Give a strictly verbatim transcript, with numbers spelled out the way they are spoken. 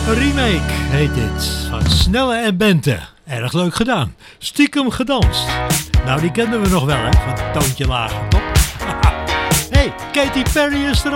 Remake heet dit, van Snelle en Bente. Erg leuk gedaan. Stiekem gedanst. Nou, die kenden we nog wel, hè? Van het toontje lager, toch? Hey, Katy Perry is er